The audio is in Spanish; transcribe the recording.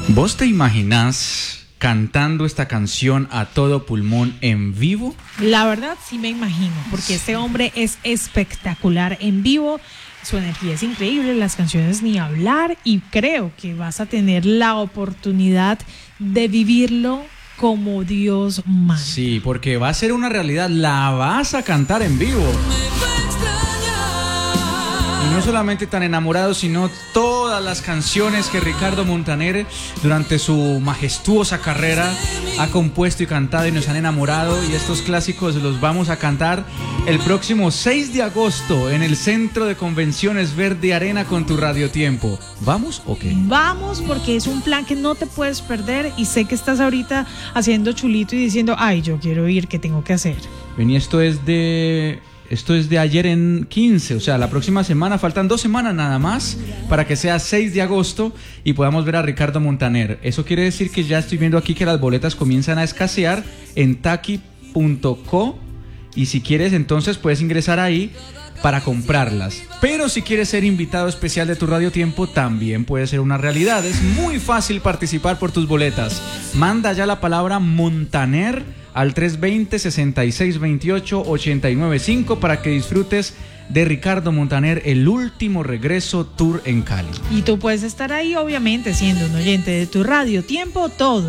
¿Vos te imaginás cantando esta canción a todo pulmón en vivo? La verdad sí me imagino, porque este hombre es espectacular en vivo, su energía es increíble, las canciones ni hablar, y creo que vas a tener la oportunidad de vivirlo como Dios manda. Sí, porque va a ser una realidad, la vas a cantar en vivo. Y no solamente tan enamorado, sino todas las canciones que Ricardo Montaner durante su majestuosa carrera ha compuesto y cantado y nos han enamorado, y estos clásicos los vamos a cantar el próximo 6 de agosto en el Centro de Convenciones Verde Arena con tu Radio Tiempo. ¿Vamos o qué? Vamos, porque es un plan que no te puedes perder, y sé que estás ahorita haciendo chulito y diciendo, ay, yo quiero ir, ¿qué tengo que hacer? Vení, esto es de ayer en 15, o sea, la próxima semana, faltan 2 semanas nada más para que sea 6 de agosto y podamos ver a Ricardo Montaner. Eso quiere decir que ya estoy viendo aquí que las boletas comienzan a escasear en taki.co, y si quieres entonces puedes ingresar ahí para comprarlas. Pero si quieres ser invitado especial de tu Radio Tiempo, también puede ser una realidad. Es muy fácil participar por tus boletas. Manda ya la palabra Montaner al 320-6628-895 para que disfrutes de Ricardo Montaner, el último regreso tour en Cali. Y tú puedes estar ahí, obviamente, siendo un oyente de tu Radio Tiempo todo